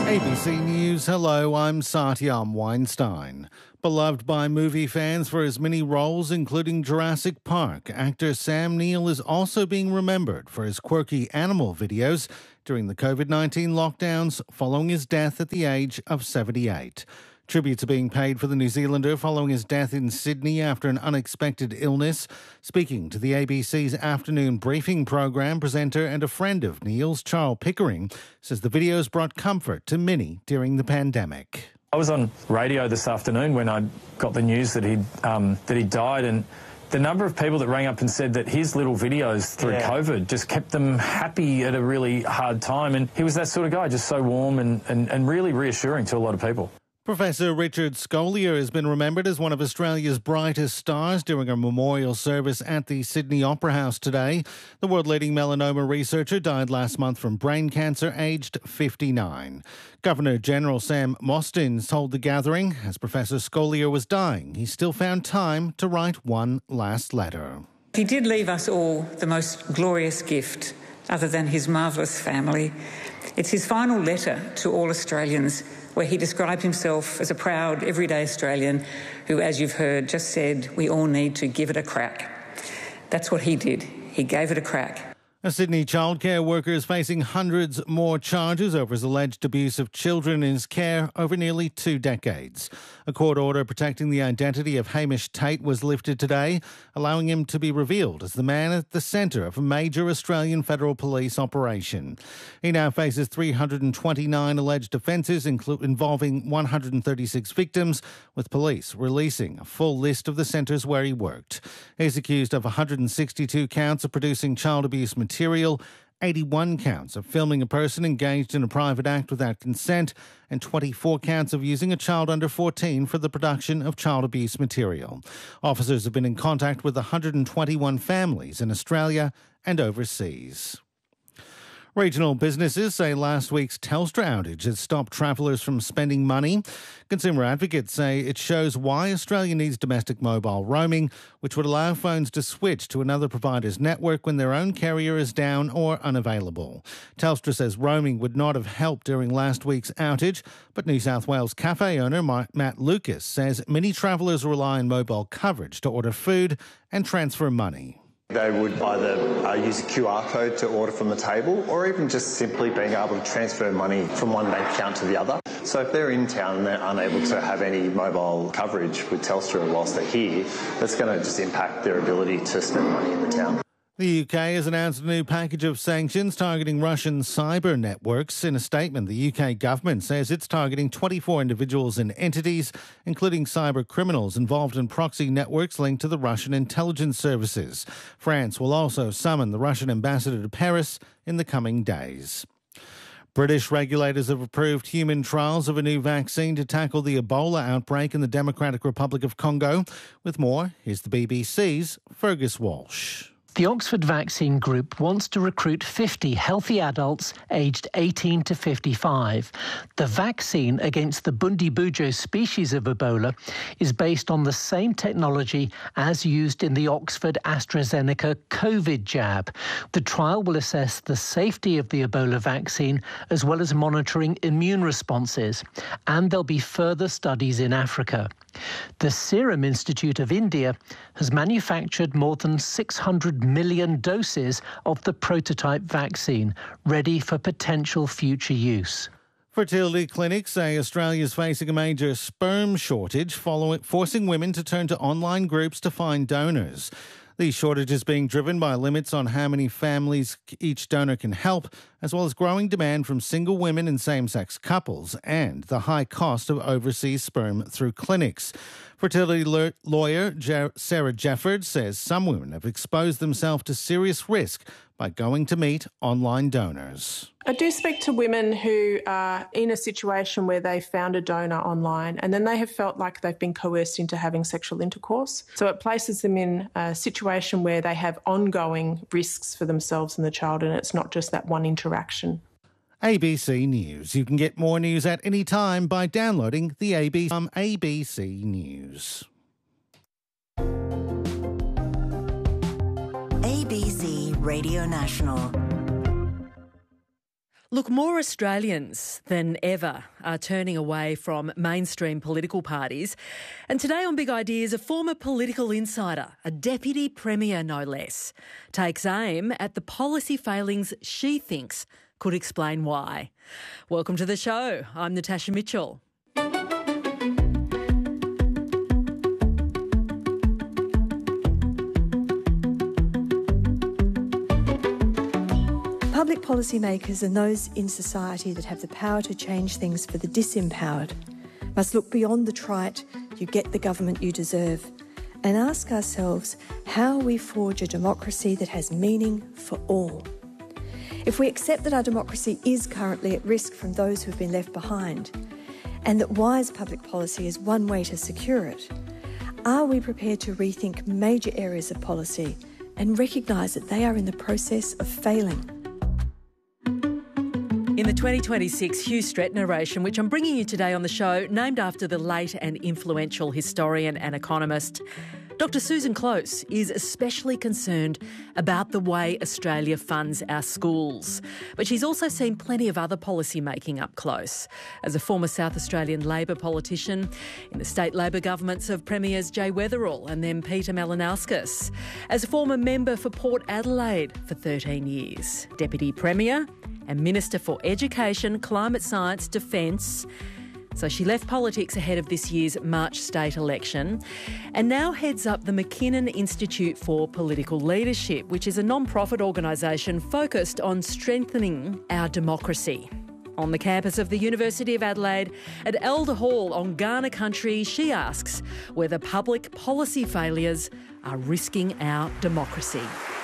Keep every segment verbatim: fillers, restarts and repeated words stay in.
A B C News, hello, I'm Satyam Weinstein. Beloved by movie fans for his many roles, including Jurassic Park, actor Sam Neill is also being remembered for his quirky animal videos during the COVID nineteen lockdowns following his death at the age of seventy-eight. Tributes are being paid for the New Zealander following his death in Sydney after an unexpected illness. Speaking to the A B C's afternoon briefing program, presenter and a friend of Neill's, Charles Pickering, says the videos brought comfort to many during the pandemic. I was on radio this afternoon when I got the news that he'd, um, that he died, and the number of people that rang up and said that his little videos through yeah. COVID just kept them happy at a really hard time. And he was that sort of guy, just so warm and, and, and really reassuring to a lot of people. Professor Richard Scolyer has been remembered as one of Australia's brightest stars during a memorial service at the Sydney Opera House today. The world-leading melanoma researcher died last month from brain cancer, aged fifty-nine. Governor-General Sam Mostyn told the gathering, as Professor Scolyer was dying, he still found time to write one last letter. He did leave us all the most glorious gift, other than his marvellous family. It's his final letter to all Australians, where he described himself as a proud, everyday Australian who, as you've heard, just said, we all need to give it a crack. That's what he did. He gave it a crack. A Sydney childcare worker is facing hundreds more charges over his alleged abuse of children in his care over nearly two decades. A court order protecting the identity of Hamish Tate was lifted today, allowing him to be revealed as the man at the centre of a major Australian Federal Police operation. He now faces three hundred twenty-nine alleged offences inclu- involving one hundred thirty-six victims, with police releasing a full list of the centres where he worked. He's accused of one hundred sixty-two counts of producing child abuse material. Material, eighty-one counts of filming a person engaged in a private act without consent, and twenty-four counts of using a child under fourteen for the production of child abuse material. Officers have been in contact with one hundred twenty-one families in Australia and overseas. Regional businesses say last week's Telstra outage has stopped travellers from spending money. Consumer advocates say it shows why Australia needs domestic mobile roaming, which would allow phones to switch to another provider's network when their own carrier is down or unavailable. Telstra says roaming would not have helped during last week's outage, but New South Wales cafe owner Matt Lucas says many travellers rely on mobile coverage to order food and transfer money. They would either uh, use a Q R code to order from the table, or even just simply being able to transfer money from one bank account to the other. So if they're in town and they're unable to have any mobile coverage with Telstra whilst they're here, that's going to just impact their ability to spend money in the town. The U K has announced a new package of sanctions targeting Russian cyber networks. In a statement, the U K government says it's targeting twenty-four individuals and entities, including cyber criminals involved in proxy networks linked to the Russian intelligence services. France will also summon the Russian ambassador to Paris in the coming days. British regulators have approved human trials of a new vaccine to tackle the Ebola outbreak in the Democratic Republic of Congo. With more, here's the B B C's Fergus Walsh. The Oxford Vaccine Group wants to recruit fifty healthy adults aged eighteen to fifty-five. The vaccine against the Bundibugyo species of Ebola is based on the same technology as used in the Oxford AstraZeneca COVID jab. The trial will assess the safety of the Ebola vaccine as well as monitoring immune responses, and there'll be further studies in Africa. The Serum Institute of India has manufactured more than six hundred million doses of the prototype vaccine, ready for potential future use. Fertility clinics say Australia is facing a major sperm shortage, following, forcing women to turn to online groups to find donors. The shortage is being driven by limits on how many families each donor can help, as well as growing demand from single women and same-sex couples, and the high cost of overseas sperm through clinics. Fertility lawyer Sarah Jefford says some women have exposed themselves to serious risk by going to meet online donors. I do speak to women who are in a situation where they found a donor online and then they have felt like they've been coerced into having sexual intercourse. So it places them in a situation where they have ongoing risks for themselves and the child, and it's not just that one interaction. A B C News. You can get more news at any time by downloading the A B C, um, A B C News. A B C Radio National. Look, more Australians than ever are turning away from mainstream political parties. And today on Big Ideas, a former political insider, a deputy premier no less, takes aim at the policy failings she thinks could explain why. Welcome to the show. I'm Natasha Mitchell. Public policymakers and those in society that have the power to change things for the disempowered must look beyond the trite, you get the government you deserve, and ask ourselves how we forge a democracy that has meaning for all. If we accept that our democracy is currently at risk from those who have been left behind, and that wise public policy is one way to secure it, are we prepared to rethink major areas of policy and recognise that they are in the process of failing? In the twenty twenty-six Hugh Stretton narration, which I'm bringing you today on the show, named after the late and influential historian and economist, Doctor Susan Close is especially concerned about the way Australia funds our schools. But she's also seen plenty of other policy making up close. As a former South Australian Labor politician in the state Labor governments of Premiers Jay Weatherill and then Peter Malinauskas. As a former member for Port Adelaide for thirteen years. Deputy Premier and Minister for Education, Climate Science, Defence. So she left politics ahead of this year's March state election and now heads up the McKinnon Institute for Political Leadership, which is a non-profit organisation focused on strengthening our democracy. On the campus of the University of Adelaide at Elder Hall on Kaurna country, she asks whether public policy failures are risking our democracy.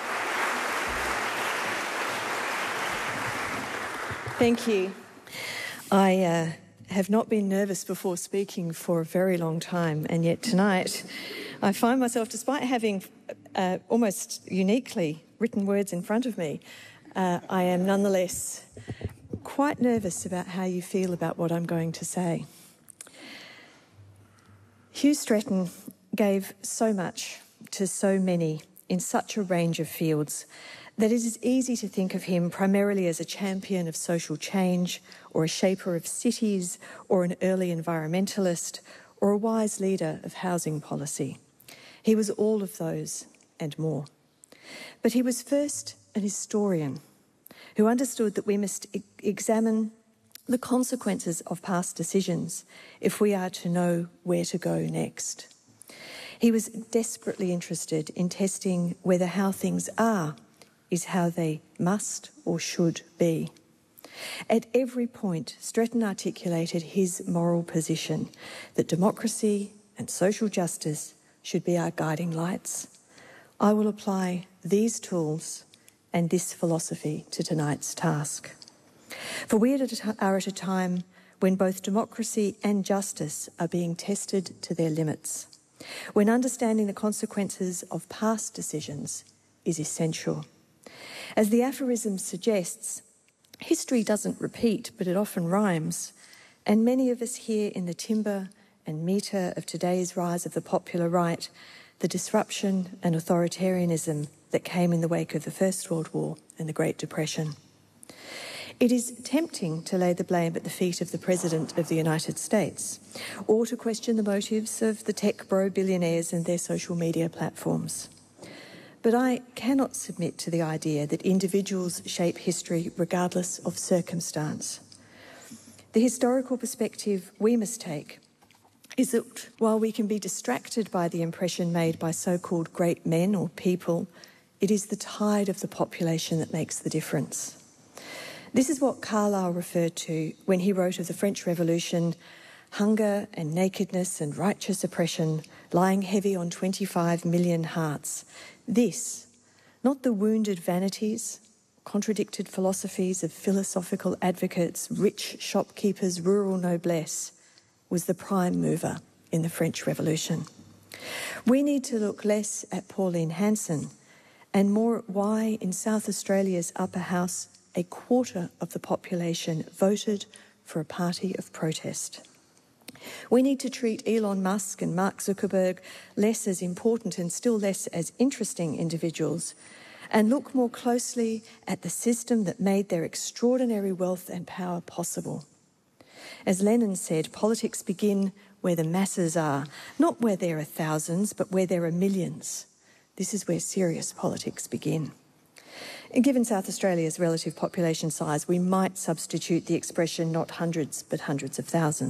Thank you. I uh, have not been nervous before speaking for a very long time, and yet tonight I find myself, despite having uh, almost uniquely written words in front of me, uh, I am nonetheless quite nervous about how you feel about what I'm going to say. Hugh Stretton gave so much to so many in such a range of fields that it is easy to think of him primarily as a champion of social change or a shaper of cities or an early environmentalist or a wise leader of housing policy. He was all of those and more. But he was first an historian who understood that we must e- examine the consequences of past decisions if we are to know where to go next. He was desperately interested in testing whether how things are is how they must or should be. At every point, Stretton articulated his moral position that democracy and social justice should be our guiding lights. I will apply these tools and this philosophy to tonight's task. For we are at a time when both democracy and justice are being tested to their limits, when understanding the consequences of past decisions is essential. As the aphorism suggests, history doesn't repeat, but it often rhymes, and many of us hear in the timbre and metre of today's rise of the popular right the disruption and authoritarianism that came in the wake of the First World War and the Great Depression. It is tempting to lay the blame at the feet of the President of the United States, or to question the motives of the tech bro billionaires and their social media platforms. But I cannot submit to the idea that individuals shape history regardless of circumstance. The historical perspective we must take is that while we can be distracted by the impression made by so-called great men or people, it is the tide of the population that makes the difference. This is what Carlyle referred to when he wrote of the French Revolution: hunger and nakedness and righteous oppression lying heavy on twenty-five million hearts. This, not the wounded vanities, contradicted philosophies of philosophical advocates, rich shopkeepers, rural noblesse, was the prime mover in the French Revolution. We need to look less at Pauline Hanson and more at why in South Australia's upper house a quarter of the population voted for a party of protest. We need to treat Elon Musk and Mark Zuckerberg less as important and still less as interesting individuals, and look more closely at the system that made their extraordinary wealth and power possible. As Lenin said, politics begin where the masses are, not where there are thousands, but where there are millions. This is where serious politics begin. And given South Australia's relative population size, we might substitute the expression not hundreds, but hundreds of thousands.